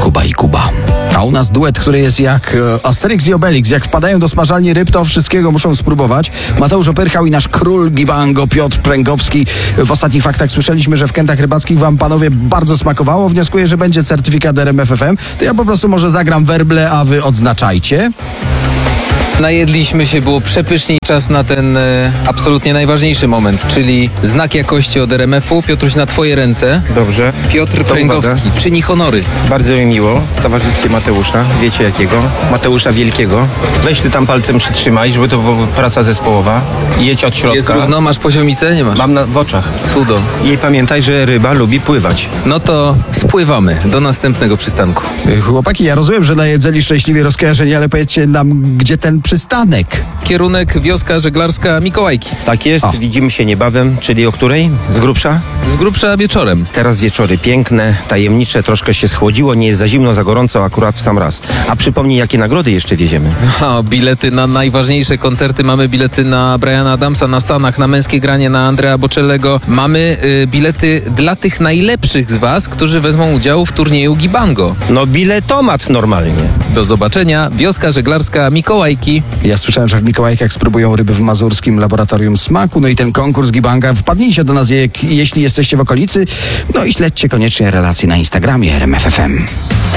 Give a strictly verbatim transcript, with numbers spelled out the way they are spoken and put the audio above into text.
Kuba i Kuba. A u nas duet, który jest jak e, Asterix i Obelix. Jak wpadają do smażalni ryb, to wszystkiego muszą spróbować. Mateusz Opyrchał i nasz król Gibango Piotr Pręgowski. W ostatnich faktach słyszeliśmy, że w kętach rybackich wam, panowie, bardzo smakowało. Wnioskuję, że będzie certyfikat R M F F M. To ja po prostu może zagram werble, a wy odznaczajcie. Najedliśmy się, było przepysznie, czas na ten e, absolutnie najważniejszy moment, czyli znak jakości od R M F u. Piotruś, na twoje ręce. Dobrze. Piotr To Pręgowski uwaga. czyni honory. Bardzo mi miło. W towarzystwie Mateusza. Wiecie jakiego? Mateusza Wielkiego. Weź ty tam palcem przytrzymaj, żeby to była praca zespołowa. I jedź od środka. Jest równo, masz poziomicę? Nie masz? Mam na, w oczach. Cudo. I pamiętaj, że ryba lubi pływać. No to spływamy do następnego przystanku. Chłopaki, ja rozumiem, że najedzeli szczęśliwie rozkojarzeni, ale powiedzcie nam, gdzie ten przystanek? Kierunek wioska żeglarska Mikołajki. Tak jest. O. Widzimy się niebawem. Czyli o której? Z grubsza? Z grubsza wieczorem. Teraz wieczory piękne, tajemnicze, troszkę się schłodziło, nie jest za zimno, za gorąco, akurat w sam raz. A przypomnij, jakie nagrody jeszcze wieziemy. O, bilety na najważniejsze koncerty. Mamy bilety na Briana Adamsa na Stanach, na męskie granie na Andrea Bocellego. Mamy y, bilety dla tych najlepszych z was, którzy wezmą udział w turnieju Gibango. No biletomat normalnie. Do zobaczenia. Wioska żeglarska Mikołajki. Ja słyszałem, że w Mikołajkach spróbują ryby w mazurskim laboratorium smaku. No i ten konkurs Gibanga. Wpadnijcie do nas, jak, jeśli jesteście w okolicy. No i śledźcie koniecznie relacje na Instagramie R M F F M.